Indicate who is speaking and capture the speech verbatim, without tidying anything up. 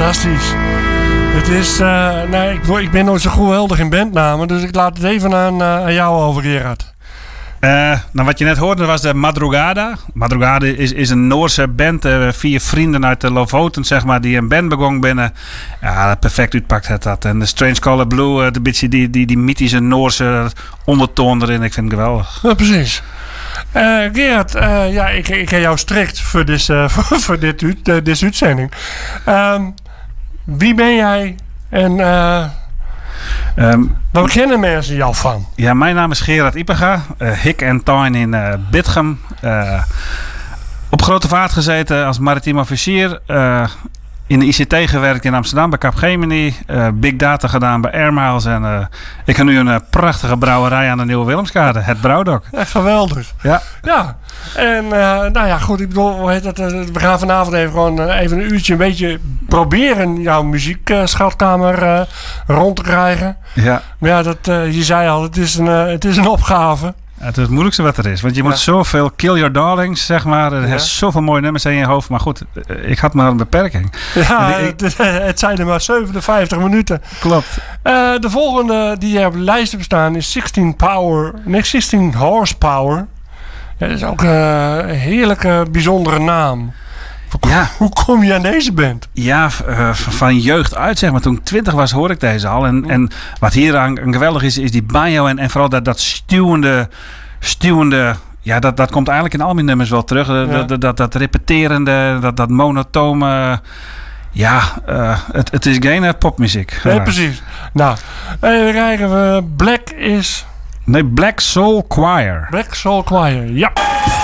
Speaker 1: fantastisch. Het is, uh, nee, ik, ik ben nooit zo geweldig in bandnamen, dus ik laat het even aan, uh, aan jou over, Gerard.
Speaker 2: Uh, nou, wat je net hoorde was de Madrugada. Madrugada is, is een Noorse band. Uh, vier vrienden uit de Lofoten, zeg maar, die een band begonnen binnen. Ja, perfect uitpakt het dat. En de Strange Color Blue, uh, de beetje die, die, die mythische Noorse ondertoon erin. Ik vind het geweldig.
Speaker 1: Ja, precies. Uh, Gerard, uh, ja, ik, ik heb jou strikt voor, dis, uh, voor, voor dit, uh, deze uitzending. Um, wie ben jij en uh, um, waar kennen mensen jou van?
Speaker 2: Ja, mijn naam is Gerard Ipega. Uh, Hik en Tuin in uh, Bitgem. Uh, op grote vaart gezeten als maritiem officier. Uh, in de I C T gewerkt in Amsterdam bij Capgemini. Uh, Big Data gedaan bij Air Miles. En uh, ik heb nu een uh, prachtige brouwerij aan de Nieuwe Willemskade. Het Brouwdok.
Speaker 1: Ja, geweldig.
Speaker 2: Ja.
Speaker 1: Ja. En uh, nou ja, goed. Ik bedoel, hoe heet dat? Uh, we gaan vanavond even gewoon uh, even een uurtje een beetje proberen jouw muziekschatkamer uh, rond te krijgen.
Speaker 2: Ja.
Speaker 1: Maar ja, dat, uh, je zei al, het is een, uh, het is een opgave.
Speaker 2: Ja, het is het moeilijkste wat er is. Want je
Speaker 1: ja.
Speaker 2: moet zoveel kill your darlings, zeg maar. Er ja. heeft zoveel mooie nummers in je hoofd. Maar goed, ik had maar een beperking.
Speaker 1: Ja,
Speaker 2: ik,
Speaker 1: het, het zijn er maar zevenenvijftig minuten.
Speaker 2: Klopt.
Speaker 1: Uh, de volgende die je op de lijst hebt staan is zestien power, nee, zestien horsepower. Ja, dat is ook een heerlijke, bijzondere naam.
Speaker 2: Ja.
Speaker 1: Hoe kom je aan deze band?
Speaker 2: Ja, uh, van jeugd uit, zeg maar. Toen ik twintig was, hoorde ik deze al. En, en wat hier aan geweldig is, is die banjo en, en vooral dat, dat stuwende, stuwende... Ja, dat, dat komt eigenlijk in al mijn nummers wel terug. Ja. Dat, dat, dat, dat repeterende, dat, dat monotone... Ja, uh, het, het is geen uh, popmuziek.
Speaker 1: Nee, precies. Nou, even kijken. We Black is...
Speaker 2: Nee, Black Soul Choir.
Speaker 1: Black Soul Choir, ja.